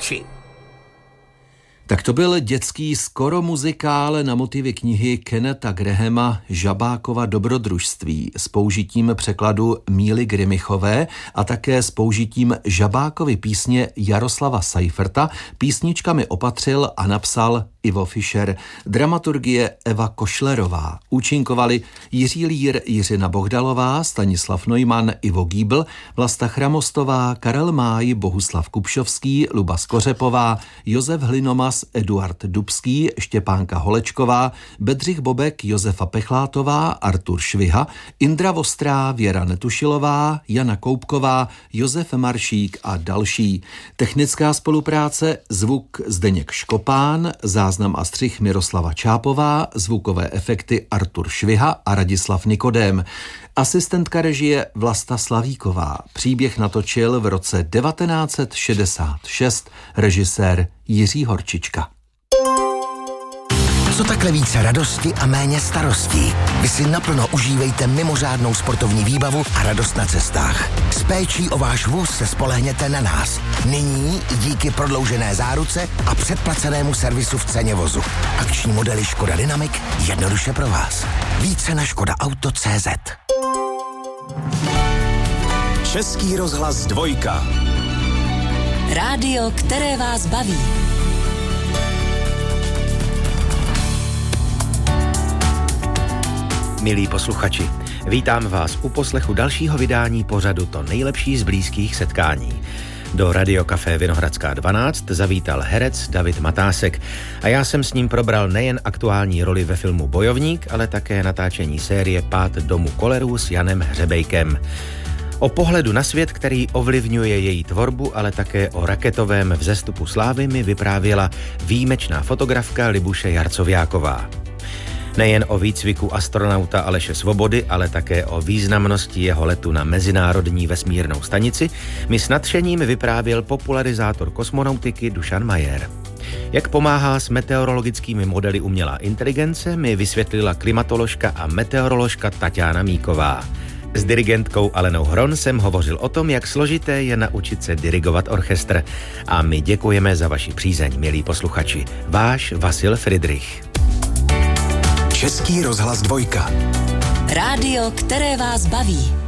posluchači. Tak to byl dětský skoro muzikál na motivy knihy Kennetha Grahama Žabákova dobrodružství s použitím překladu Míly Grymichové a také s použitím Žabákovy písně Jaroslava Seiferta. Písničkami opatřil a napsal Ivo Fischer, dramaturgie Eva Košlerová. Účinkovali Jiří Lír, Jiřina Bohdalová, Stanislav Neumann, Ivo Giebel, Vlasta Chramostová, Karel Máj, Bohuslav Kupšovský, Luba Skořepová, Josef Hlinomas, Eduard Dubský, Štěpánka Holečková, Bedřich Bobek, Josefa Pechlátová, Artur Šviha, Indra Vostrá, Věra Netušilová, Jana Koupková, Josef Maršík a další. Technická spolupráce, zvuk Zdeněk Škopán, záznam a střih Miroslava Čápová, zvukové efekty Artur Šviha a Radislav Nikodém. Asistentka režie Vlasta Slavíková. Příběh natočil v roce 1966 režisér Jiří Horčička. Co takhle více radosti a méně starostí? Vy si naplno užívejte mimořádnou sportovní výbavu a radost na cestách. S péčí o váš vůz se spolehněte na nás. Nyní díky prodloužené záruce a předplacenému servisu v ceně vozu. Akční modely Škoda Dynamic jednoduše pro vás. Více na škodaauto.cz. Český rozhlas 2. Rádio, které vás baví. Milí posluchači, vítám vás u poslechu dalšího vydání pořadu To nejlepší z blízkých setkání. Do Radio Café Vinohradská 12 zavítal herec David Matásek a já jsem s ním probral nejen aktuální roli ve filmu Bojovník, ale také natáčení série Pád domu Kolerů s Janem Hřebejkem. O pohledu na svět, který ovlivňuje její tvorbu, ale také o raketovém vzestupu slávy mi vyprávěla výjimečná fotografka Libuše Jarcoviáková. Nejen o výcviku astronauta Aleše Svobody, ale také o významnosti jeho letu na Mezinárodní vesmírnou stanici mi s nadšením vyprávěl popularizátor kosmonautiky Dušan Majer. Jak pomáhá s meteorologickými modely umělá inteligence, mi vysvětlila klimatoložka a meteoroložka Taťána Míková. S dirigentkou Alenou Hron jsem hovořil o tom, jak složité je naučit se dirigovat orchestr. A my děkujeme za vaši přízeň, milí posluchači. Váš Vasil Fridrich. Český rozhlas 2. Rádio, které vás baví.